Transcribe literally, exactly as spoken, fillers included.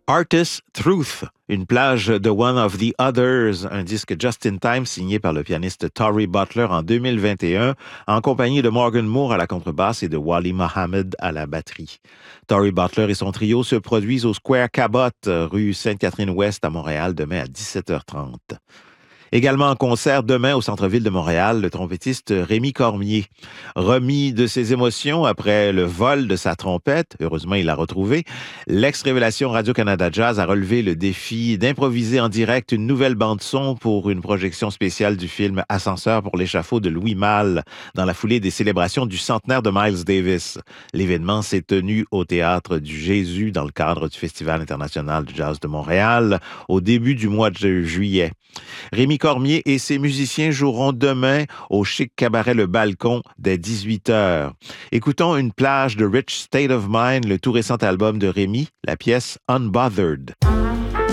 Artist Truth, une plage de One of the Others, un disque Just in Time signé par le pianiste Tory Butler en deux mille vingt et un, en compagnie de Morgan Moore à la contrebasse et de Wally Mohammed à la batterie. Tory Butler et son trio se produisent au Square Cabot, rue Sainte-Catherine-Ouest à Montréal, demain à dix-sept heures trente. Également en concert demain au centre-ville de Montréal, le trompettiste Rémi Cormier. Remis de ses émotions après le vol de sa trompette, heureusement il l'a retrouvée, l'ex-révélation Radio-Canada Jazz a relevé le défi d'improviser en direct une nouvelle bande-son pour une projection spéciale du film Ascenseur pour l'échafaud de Louis Malle, dans la foulée des célébrations du centenaire de Miles Davis. L'événement s'est tenu au Théâtre du Jésus dans le cadre du Festival international du jazz de Montréal au début du mois de juillet. Rémi Cormier et ses musiciens joueront demain au chic cabaret Le Balcon dès dix-huit heures. Écoutons une plage de Rich State of Mind, le tout récent album de Rémi, la pièce Unbothered.